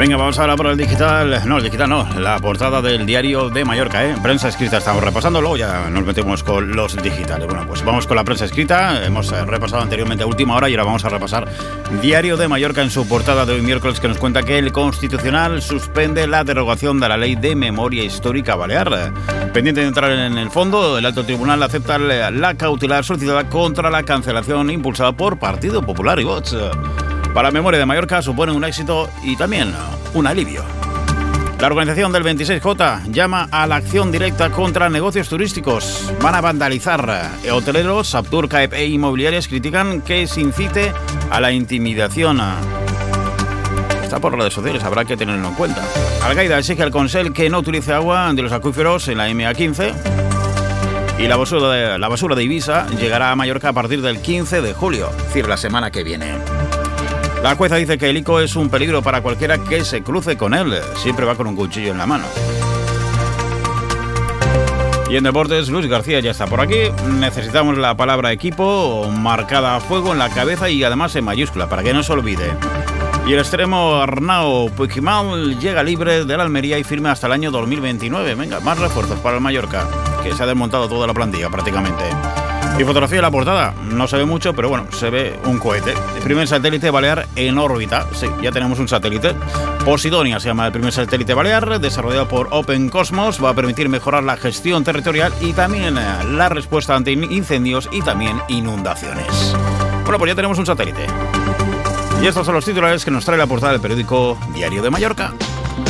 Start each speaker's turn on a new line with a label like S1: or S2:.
S1: Venga, vamos ahora por el digital. No, el digital no, la portada del Diario de Mallorca, ¿eh? Prensa escrita estamos repasando, luego ya nos metemos con los digitales. Bueno, pues vamos con la prensa escrita. Hemos repasado anteriormente a última hora y ahora vamos a repasar Diario de Mallorca en su portada de hoy miércoles, que nos cuenta que el Constitucional suspende la derogación de la Ley de Memoria Histórica Balear. Pendiente de entrar en el fondo, el Alto Tribunal acepta la cautelar solicitada contra la cancelación impulsada por Partido Popular y Vox. Para la memoria de Mallorca supone un éxito y también un alivio. La organización del 26J llama a la acción directa contra negocios turísticos. Van a vandalizar. Hoteleros, Apturca e inmobiliarias critican que se incite a la intimidación. Está por redes sociales, habrá que tenerlo en cuenta. Algaida exige al Consell que no utilice agua de los acuíferos en la MA15. Y la basura de Ibiza llegará a Mallorca a partir del 15 de julio, es decir, la semana que viene. La jueza dice que el ICO es un peligro para cualquiera que se cruce con él. Siempre va con un cuchillo en la mano. Y en deportes, Luis García ya está por aquí. Necesitamos la palabra equipo marcada a fuego en la cabeza y además en mayúscula, para que no se olvide. Y el extremo Arnau Puigmal llega libre del Almería y firme hasta el año 2029. Venga, más refuerzos para el Mallorca, que se ha desmontado toda la plantilla prácticamente. Y fotografía de la portada, no se ve mucho, pero bueno, se ve un cohete. El primer satélite balear en órbita, sí, ya tenemos un satélite. Posidonia se llama el primer satélite balear, desarrollado por Open Cosmos, va a permitir mejorar la gestión territorial y también la respuesta ante incendios y también inundaciones. Bueno, pues ya tenemos un satélite. Y estos son los titulares que nos trae la portada del periódico Diario de Mallorca.